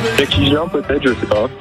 Jackie Gelin peut-être, je sais pas.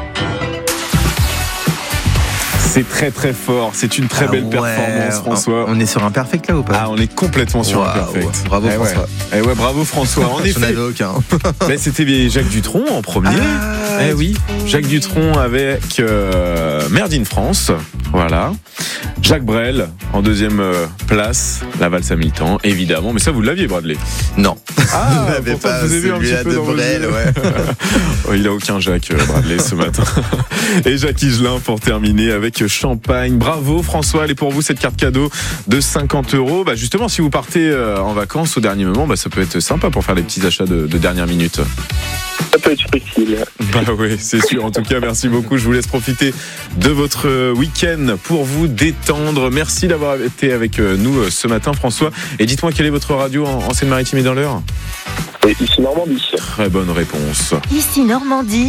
C'est très très fort, c'est une très belle performance, François. On est sur un perfect là ou pas? On est complètement sur un perfect. Bravo François. Bravo François. En effet. Mais c'était Jacques Dutronc en premier. Jacques Dutronc avec Merde in France. Voilà. Jacques Brel en deuxième place, la valse à mi-temps, évidemment. Mais ça, vous l'aviez, Bradley? Non. Vous n'avez pas celui-là de Brel, il a aucun Jacques, Bradley, ce matin. Et Jackie Gelin pour terminer avec Champagne. Bravo François, elle est pour vous cette carte cadeau de 50 €. Justement, si vous partez en vacances au dernier moment, ça peut être sympa pour faire les petits achats de dernière minute. Ça peut être utile. Oui, c'est sûr. En tout cas, merci beaucoup. Je vous laisse profiter de votre week-end pour vous détendre. Merci d'avoir été avec nous ce matin, François. Et dites-moi, quelle est votre radio en Seine-Maritime et dans l'Eure? Ici Normandie. Très bonne réponse. Ici Normandie,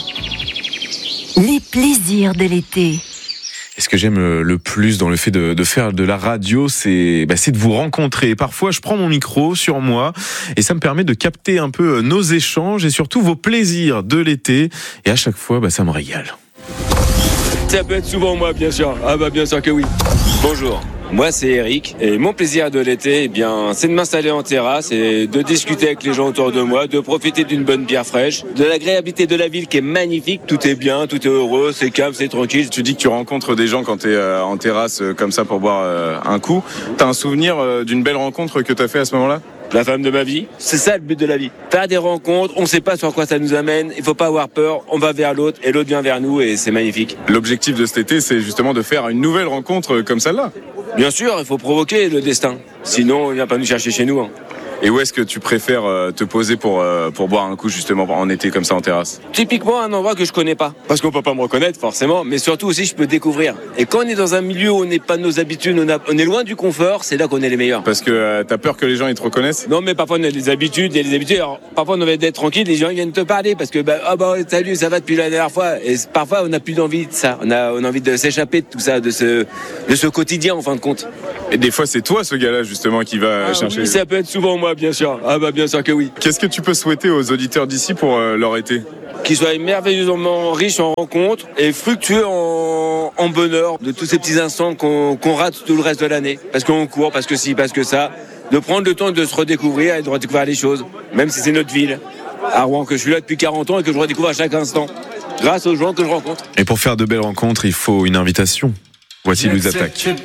les plaisirs de l'été. Et ce que j'aime le plus dans le fait de faire de la radio, c'est de vous rencontrer. Parfois, je prends mon micro sur moi et ça me permet de capter un peu nos échanges et surtout vos plaisirs de l'été. Et à chaque fois, ça me régale. Ça peut être souvent moi, bien sûr. Bien sûr que oui. Bonjour. Moi, c'est Eric et mon plaisir de l'été, c'est de m'installer en terrasse et de discuter avec les gens autour de moi, de profiter d'une bonne bière fraîche, de l'agréabilité de la ville qui est magnifique. Tout est bien, tout est heureux, c'est calme, c'est tranquille. Tu dis que tu rencontres des gens quand tu es en terrasse comme ça pour boire un coup. T'as un souvenir d'une belle rencontre que t'as fait à ce moment-là? La femme de ma vie, c'est ça le but de la vie. Faire des rencontres, on ne sait pas sur quoi ça nous amène, il faut pas avoir peur, on va vers l'autre et l'autre vient vers nous et c'est magnifique. L'objectif de cet été, c'est justement de faire une nouvelle rencontre comme celle-là. Bien sûr, il faut provoquer le destin, sinon il vient pas nous chercher chez nous. Et où est-ce que tu préfères te poser pour boire un coup justement en été comme ça en terrasse? Typiquement un endroit que je connais pas, parce qu'on peut pas me reconnaître forcément, mais surtout aussi je peux découvrir. Et quand on est dans un milieu où on n'est pas de nos habitudes, on est loin du confort, c'est là qu'on est les meilleurs. Parce que t'as peur que les gens ils te reconnaissent? Non, mais parfois on a des habitudes, il y a des habitudes. Alors, parfois on va être tranquille, les gens ils viennent te parler parce que salut, ça va depuis la dernière fois. Et parfois on n'a plus d'envie de ça, on a envie de s'échapper de tout ça, de ce quotidien en fin de compte. Et des fois c'est toi ce gars-là justement qui va chercher. Oui, ça peut être souvent moi, bien sûr. Bien sûr que oui. Qu'est-ce que tu peux souhaiter aux auditeurs d'ici pour leur été? Qu'ils soient merveilleusement riches en rencontres et fructueux en bonheur de tous ces petits instants qu'on rate tout le reste de l'année. Parce qu'on court, parce que ci, parce que ça. De prendre le temps de se redécouvrir et de redécouvrir les choses. Même si c'est notre ville. À Rouen, que je suis là depuis 40 ans et que je redécouvre à chaque instant. Grâce aux gens que je rencontre. Et pour faire de belles rencontres, il faut une invitation. Voici Louise Attaque.